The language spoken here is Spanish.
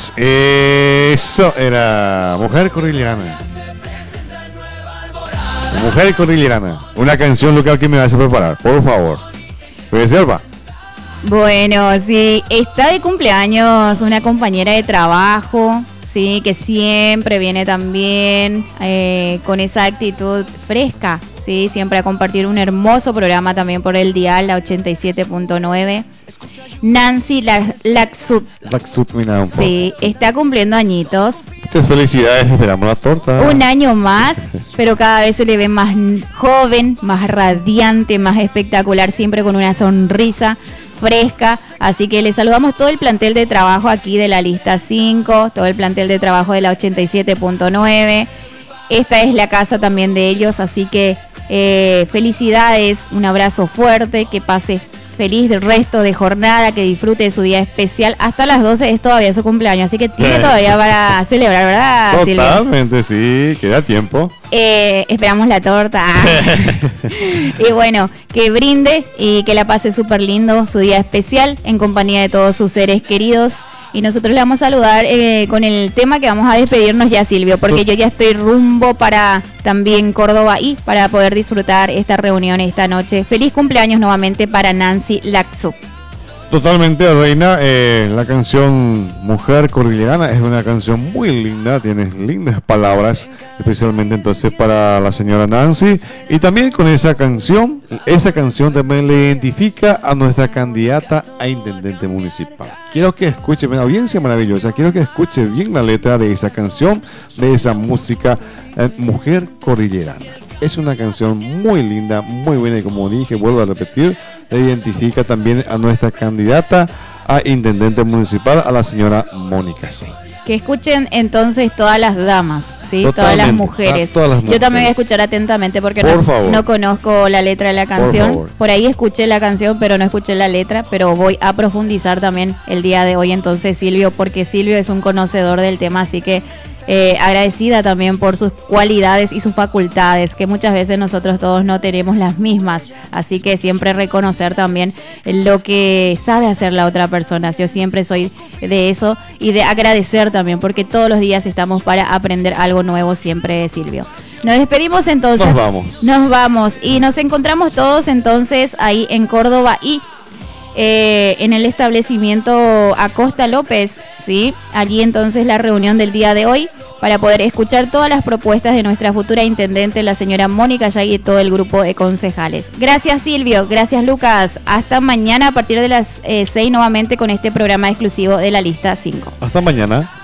Vamos. Eso era Mujer Cordillerana. Mujer Cordillerana. Una canción, Lucas, que me vas a preparar, por favor. Reserva. Bueno, sí, está de cumpleaños una compañera de trabajo, sí, que siempre viene también con esa actitud fresca, sí, siempre a compartir un hermoso programa también por el dial, la 87.9. Nancy Laxut. Mira un poco. Sí, está cumpliendo añitos. Muchas felicidades, esperamos la torta. Un año más, pero cada vez se le ve más joven, más radiante, más espectacular, siempre con una sonrisa fresca. Así que le saludamos todo el plantel de trabajo aquí de la lista 5, todo el plantel de trabajo de la 87.9. Esta es la casa también de ellos, así que felicidades, un abrazo fuerte, que pase feliz del resto de jornada, que disfrute de su día especial. Hasta las 12 es todavía su cumpleaños, así que tiene todavía para celebrar, ¿verdad, Silvia? Totalmente, sí, queda tiempo. Esperamos la torta. Y bueno, que brinde y que la pase súper lindo su día especial en compañía de todos sus seres queridos. Y nosotros le vamos a saludar con el tema que vamos a despedirnos ya, Silvio, porque yo ya estoy rumbo para también Córdoba y para poder disfrutar esta reunión esta noche. Feliz cumpleaños nuevamente para Nancy Laxu. Totalmente, Reina. La canción Mujer Cordillerana es una canción muy linda, tiene lindas palabras, especialmente entonces para la señora Nancy. Y también con esa canción también le identifica a nuestra candidata a intendente municipal. Quiero que escuche, una audiencia maravillosa, quiero que escuche bien la letra de esa canción, de esa música, Mujer Cordillerana. Es una canción muy linda, muy buena y como dije, vuelvo a repetir, le identifica también a nuestra candidata a intendente municipal, a la señora Mónica Sí. Que escuchen entonces todas las damas, ¿sí? Totalmente, todas las mujeres. todas las mujeres. Yo también voy a escuchar atentamente porque no conozco la letra de la canción. Por ahí escuché la canción, pero no escuché la letra, pero voy a profundizar también el día de hoy entonces, Silvio, porque Silvio es un conocedor del tema, así que agradecida también por sus cualidades y sus facultades, que muchas veces nosotros todos no tenemos las mismas, así que siempre reconocer también lo que sabe hacer la otra persona. Yo siempre soy de eso y de agradecer también, porque todos los días estamos para aprender algo nuevo siempre, Silvio. Nos despedimos entonces. Nos vamos y nos encontramos todos entonces ahí en Córdoba y en el establecimiento Acosta López, ¿sí? Allí entonces la reunión del día de hoy para poder escuchar todas las propuestas de nuestra futura intendente, la señora Mónica Yagui, y todo el grupo de concejales. Gracias, Silvio, gracias, Lucas. Hasta mañana a partir de las 6 nuevamente con este programa exclusivo de la lista 5. Hasta mañana.